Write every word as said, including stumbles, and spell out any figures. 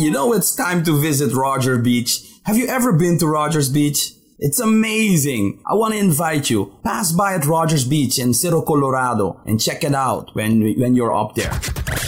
You know it's time to visit Roger Beach. Have you ever been to Rogers Beach? It's amazing. I want to invite you. Pass by at Rogers Beach in Cerro Colorado and check it out when when you're up there.